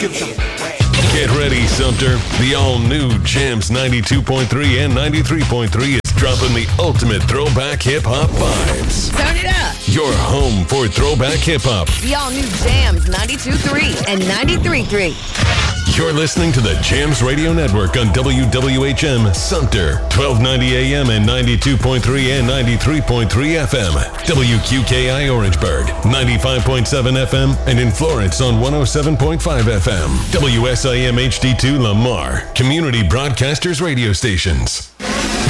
Get ready, Sumter. The all-new Jams 92.3 and 93.3 is dropping the ultimate throwback hip-hop vibes. Turn it up. Your home for throwback hip-hop. The all-new Jams 92.3 and 93.3. You're listening to the Jams Radio Network on WWHM Sumter, 1290 AM and 92.3 and 93.3 FM. WQKI Orangeburg, 95.7 FM, and in Florence on 107.5 FM. WSIM HD2 Lamar, Community Broadcasters Radio Stations.